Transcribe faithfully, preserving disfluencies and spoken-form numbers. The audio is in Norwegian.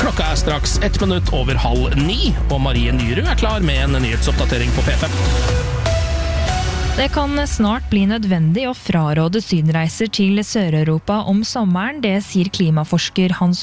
Klokka er straks ett minutt over halv ni, og Marie Nyrud er klar med en nyhetsoppdatering på P fem. Det kan snart bli nødvendig å fraråde sydenreiser til Sør-Europa om sommeren, det sier klimaforsker Hans